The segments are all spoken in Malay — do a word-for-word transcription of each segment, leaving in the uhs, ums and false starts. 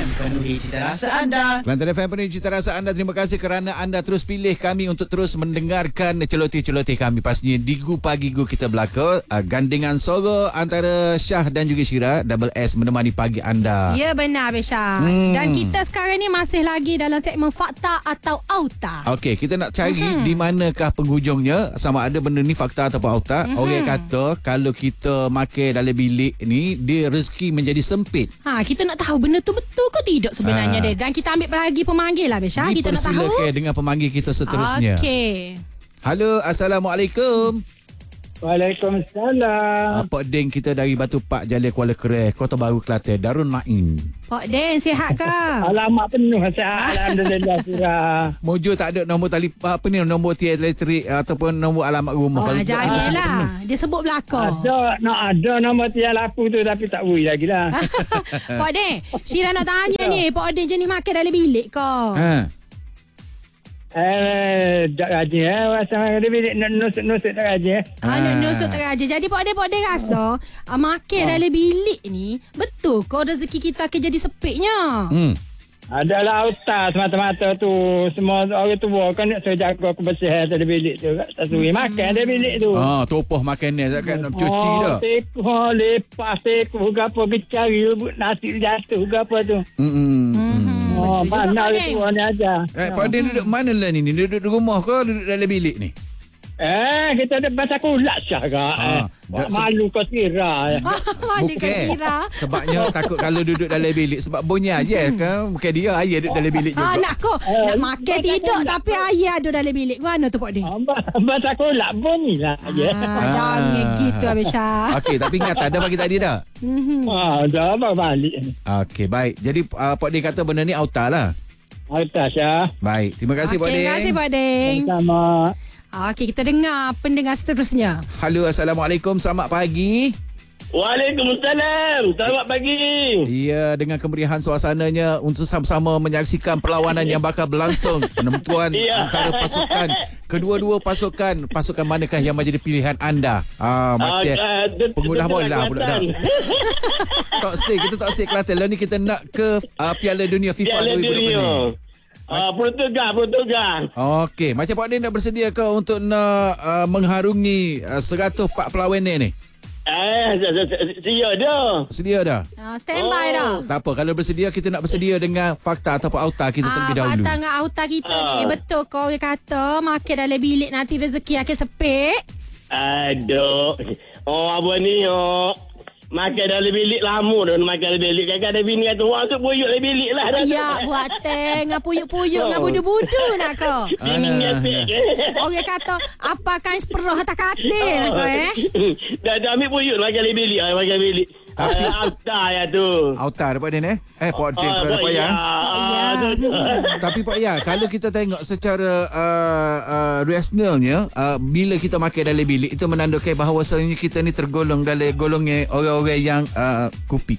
M, penuhi cita rasa anda. Kelantan F M penuhi cita rasa anda. Terima kasih kerana anda terus pilih kami untuk terus mendengarkan celoteh-celoteh kami. Pastinya di Gu Pagi Gu kita belaka. Uh, gandengan soro antara Syah dan juga Syira. Double S menemani pagi anda. Ya, benar Syah. Hmm. Dan kita sekarang ni masih lagi dalam segmen fakta atau auta. Okey, kita nak cari mm-hmm. di manakah penghujungnya, sama ada benda ni fakta ataupun auta. Mm-hmm. Orang kata kalau kita makan dalam bilik ni, dia rezeki menjadi sempit. Ha, kita nak tahu benda tu betul ke tidak sebenarnya ha. dia. Dan kita ambil lagi pemanggil lah Syah. Kita nak tahu. Dipersilakan dengan pemanggil kita seterusnya. Okey. Halo, Assalamualaikum. Waalaikumsalam. Pak Deng kita dari Batu Pak, Jalan Kuala Kereh, Kota Baru, Kelantan, Darul Naim. Pak Deng, sihat ke? Alamak penuh sihat. Alhamdulillah Syirah. Mojo tak ada nombor tali apa ni, nombor tiang elektrik ataupun nombor alamat rumah. Oh, janganlah. Dia sebut belakang. Ada, nak ada nombor tiang laku tu tapi tak boleh lagi lah. Pak Deng, Syirah nak tanya ni, Pak Deng jenis makan dalam bilik ke? Ha. Eh, tak rajin eh. Masa dia bilik nusuk-nusuk tak rajin eh. Ha, nak nusuk tak rajin. Jadi Pak Deng, Pak Deng rasa uh, makan dalam bilik ni betul ke rezeki kita akan jadi sepitnya? Hmm. Adalah auta semata-mata tu. Semua orang tua kan nak suruh jaga kebersihan dalam bilik tu. Tak suruh makan dalam bilik tu. Ah, tupuh makanan takkan nak cuci oh, dah. Teko, lepas teko, gapo kecari nasi jatuh gapo tu. Hmm. Hmm. Oh, mana tu ni aja. Eh, Pak Deng duduk mana lah ni? Duduk di rumah ke duduk dalam bilik ni? Eh, kita ada bahasa kulak Syah. Ah, eh. Malu kau Syirah. Malu ke Syirah? Sebabnya takut kalau duduk dalam bilik. Sebab bunyi aja kan. Bukan dia, ayah duduk dalam bilik juga. Ha, nak kau Eh, nak makan tidur tapi ayah ada dalam bilik. Mana tu Pak Deng? Bahasa kulak bunyi lah. Ah, jangan gitu Syah. Okey, tapi ingat tak ada pagi tadi dah? Ah, dah abang balik. Okey, baik. Jadi uh, Pak Deng kata benda ni auta lah. Auta Syah. Baik, terima kasih Okay, Pak Deng. terima kasih Pak Deng. Sama. Okey, kita dengar pendengar seterusnya. Halo, Assalamualaikum. Selamat pagi. Waalaikumsalam. Selamat pagi. Ya, dengan kemeriahan suasananya untuk sama-sama menyaksikan perlawanan yang bakal berlangsung. Penentuan ya. antara pasukan. Kedua-dua pasukan. Pasukan manakah yang menjadi pilihan anda? Ah, macam uh, uh, pengulas bola pula dah. Toksik, kita toksik Kelantan. Lalu ni kita nak ke uh, Piala Dunia FIFA Piala dua ribu dua puluh ni. Uh, Portugal, Portugal. Okey, macam Pak Deng nak bersedia ke untuk nak uh, mengharungi uh, seratus empat pelawan ni? Eh, sedia dah. Sedia dah? Uh, standby oh. dah. Tak apa, kalau bersedia kita nak bersedia dengan fakta ataupun auta kita Ah, terlebih dahulu. fakta dengan auta kita Ah. ni. Betul kau orang kata makan dalam bilik nanti rezeki akan sepit? Aduh. Oh, apa ni? Oh. Makan dalam bilik lama dah makan dalam bilik. Kakak ada bini kata, wah tu puyuk dalam bilik lah. Ya, buat teh dengan puyuk-puyuk dengan budu-budu nak kau. Bini ngepek. Orang kata, apa kain seperuh atas katil nak kau eh? Dah, dah ambil puyuk makan dalam bilik. Makan dalam bilik. Tapi Auta ya tu. auta Pak Deng eh? Eh, Pak Deng Ah, pada Pak Ya. Ya. Tapi Pak Ya, kalau kita tengok secara uh, uh, rasionalnya, uh, bila kita makan dalam bilik itu menandakan bahawasanya kita ni tergolong dalam golongan orang-orang yang uh, kupik.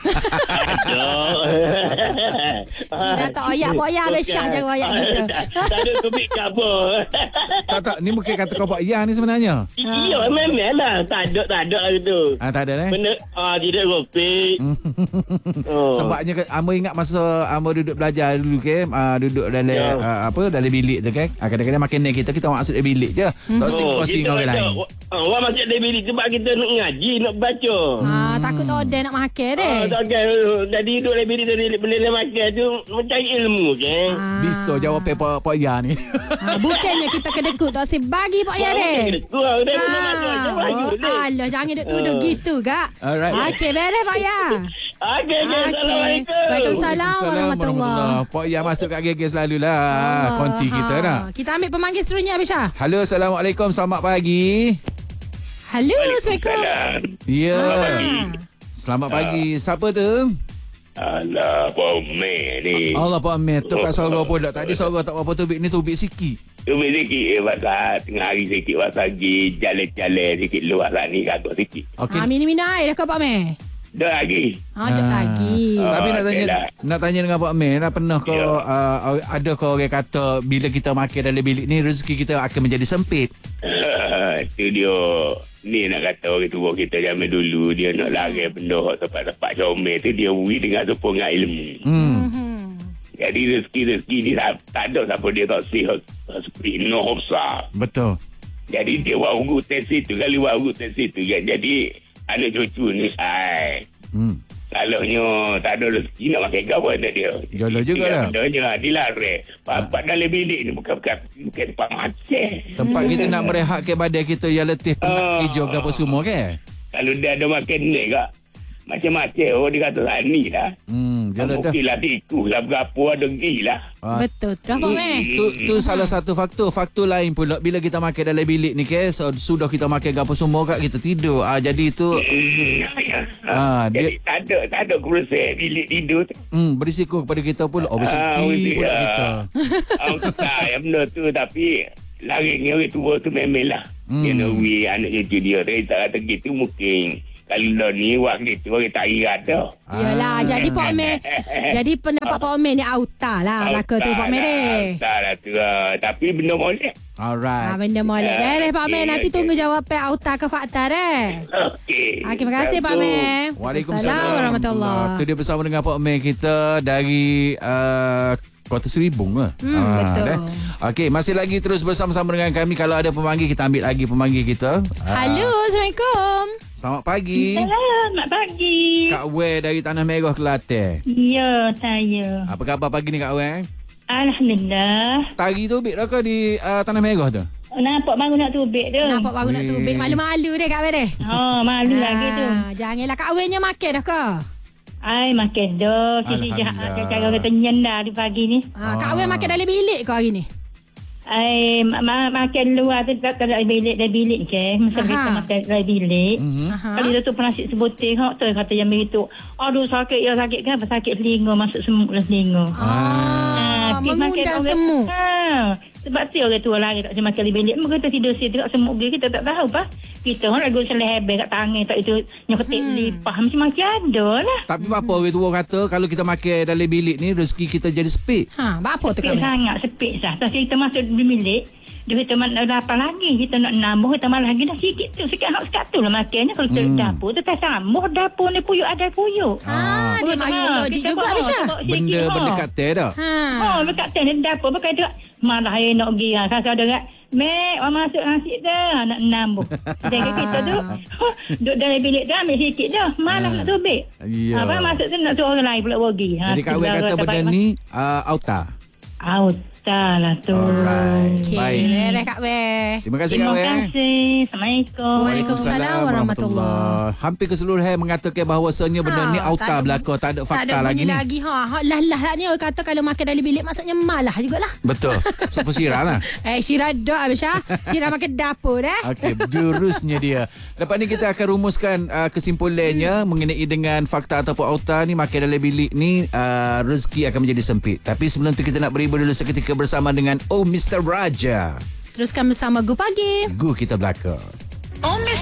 Syirah tak oyak boyak Syah jangan oyak kita. Tak ada topik ke apa. Tak tak, ni mungkin kata kau Pak Ya ni sebenarnya. Iya, memang lah. Tak ada, tak ada gitu. Ah, tak ada eh? Benda, ah, tidak topik. Oh. Sebabnya Amba ingat masa Amba duduk belajar dulu ke, uh, duduk dalam Ya. uh, apa dalam bilik tu kan. Uh, kadang-kadang makanan kita kita masuk dalam bilik je. Tak usah kongsi dengan orang lain. Oh, orang masuk dalam bilik sebab kita nak ngaji, nak baca. Ha, takut tak ada nak makan deh. Ah, tak kan. Jadi duduk dalam bilik tadi benda makan tu mencari ilmu kan. Ah. Bisa jawab Pak Pak Ya ni. Ha, bukannya kita kedekut tak si bagi Pak Ya deh. Kurang dah Ha. benda makan. Jangan Oh, baju deh. alah jangan duk tuduh gitu gak. Alright. Okey, beres Pak Ya. Okey, okey. Assalamualaikum. Waalaikumsalam warahmatullahi. Pak Ya masuk kat geges selalulah. Ah, Konti kita ha. dah. Kita ambil pemanggil seterusnya Syah. Halo, Assalamualaikum. Selamat pagi. Halo, Assalamualaikum. Ya. Ah. Selamat pagi. Siapa tu? Alah, Pomeh ni. Allah Pak Amir. Tu kat Sorong pula. Tadi Sorong tak apa tubik ni, tubik sikit. Tubik sikit eh, pasal tengah hari sikit pasal pergi jalan-jalan sikit luar sana ni kagak sikit. Okey. Ha, minum-minum air dah kau Pak Meh. Dah lagi. Ha, dah lagi. Ah. Tapi nak okey tanya dah. nak tanya dengan Pak Amir, dah pernah kau Ya. uh, ada kau orang kata bila kita makan dalam bilik ni rezeki kita akan menjadi sempit? Itu dia. Ni nak kata orang tua kita zaman dulu dia nak lari benda tempat-tempat comel tu dia beri dengan sokongan ilmu. Hmm. Jadi rezeki-rezeki ni tak, tak ada siapa dia tak sihat. Seperti no besar. Betul. Jadi dia buat urut tes itu. Kali buat urut tes itu. Jadi anak cucu ni ai. Hmm. Selalunya tak ada rezeki nak makan gawa dia. Jolo juga dah. Bendanya dilarang. Bapak dalam bilik ni bukan bukan bukan tempat macam. Tempat kita nak merehatkan badan kita yang letih penat Ah. hijau ke apa semua kan. Kalau dia ada makan ni kak. Macam-macam. Oh dia kata tak ni lah. Hmm, jolo dah. Mungkin lah tikus lah berapa ada pergi lah. Ah, Betul. Dah Pak Meh. Tu, tu salah satu faktor. Faktor lain pula bila kita makan dalam bilik ni ke, so, sudah kita makan apa semua kat kita tidur. Ah jadi tu Hmm, ya. Ah, Jadi tak ada tak ada kursi bilik tidur tu. hmm, berisiko kepada kita pula. Obesiti Ah, mesti, pula ah. kita. Aku tak yang benda tu tapi laringnya orang tua tu memang lah. Hmm. Dia nak wui anak cucu dia. Tapi tak kata gitu mungkin. Kalau ni buat gitu orang tak ingat dah. Yalah, jadi Pak Meh. Jadi pendapat Pak Meh ni auta lah belaka tu Pak Meh deh. Tak lah tu lah. Tapi benda molek. Ah, Alright. benda molek. Beres Pak Meh. Nanti okey. tunggu jawapan auta ke fakta deh. Okey. Ah, terima kasih Pak Meh. Waalaikumsalam warahmatullahi. Tu dia bersama dengan Pak Meh kita dari uh, Kota Seribung ke? Hmm, betul. dah. Okey, masih lagi terus bersama-sama dengan kami. Kalau ada pemanggil, kita ambil lagi pemanggil kita. Ah, Halo, Assalamualaikum. Selamat pagi. Selamat pagi. Kak Wei dari Tanah Merah, Kelantan. Ya, saya. Apa khabar pagi ni Kak Wei? Alhamdulillah. Tari tu bit dah ke di uh, Tanah Merah tu? Nampak baru nak tubik tu. Nampak baru nak Weh. tubik. Malu-malu deh Kak Wei deh. Oh, malu lagi tu. Ah, janganlah Kak Wei nya makan dah ke? Ai, makan dah. Kisi Alhamdulillah. jahat. Cara kata nyendah di pagi ni. Ah, Kak Wei makan dalam bilik ke hari ni? Ai, ma- ma- makan luar tu tak ada bilik dari bilik je. Masa Aha. kita makan dari bilik. Mhm. Aha. Kali tu pun nasi sebutir. Hak tu kata yang begitu. Aduh, sakit ya sakit kan. Apa sakit telinga. Masuk semut lah telinga. Ah, pergi makan mengundang orang- semut. Ha. Sebab tu orang tua lari tak boleh makan di bilik. Mereka kata tidur situ kat semut dia. Kita tak tahu apa. Kita orang lagu selai hebel kat tangan. Tak itu nyoketik hmm. lipah. Macam-macam ada lah. Tapi apa orang tua kata kalau kita makan dalam bilik ni rezeki kita jadi sepit. Ha, apa tu Kak Sepit Wei? sangat. Sepit sah. Terus kita masuk di bilik. Dia kata nak dapat lagi. Kita nak nambah. Kita malah lagi dah sikit tu. Sikit hak sekat tu lah makannya. Kalau kita Hmm. dapur tu tak sambung. Dapur ni puyuk ada puyuk. Ah, dia mari logik juga Abisha. Benda benda kata dah. Ha. Oh, dekat tenis dapur pakai dia malah dia nak pergi ha. Kakak ada kat Mek, orang masuk nasi dah nak nambah. Jadi kita tu duduk dalam bilik dah ambil sikit dah. Malah Ha. nak tubik. Ya. Apa masuk tu nak suruh orang lain pula pergi. Ha, Jadi Kak Wei tu kata lah, benda dapat ni uh, auta. Out lah tu. Alright. Okey, Baik. beres Kak Wei. Terima kasih Kak Terima Wei. kasih. Assalamualaikum. Waalaikumsalam warahmatullahi. Hampir keseluruhan mengatakan bahawasanya benda Ha, ni tak auta ada- belaka, tak ada Tak fakta ada lagi bunyi ni. lagi. Ha, ha, lah-lah lah ni orang kata kalau makan dalam bilik maksudnya malah jugalah. Betul. Siapa sirah lah. Eh, Syirah dok Abisha. Syirah makan dapur dah. Okey, jurusnya dia. Lepas ni kita akan rumuskan uh, kesimpulannya hmm. mengenai dengan fakta ataupun auta ni makan dalam bilik ni uh, rezeki akan menjadi sempit. Tapi sebelum tu kita nak beribu dulu seketika bersama dengan Oh Mister Raja. Teruskan bersama Gu Pagi. Gu kita belaka. Oh Mister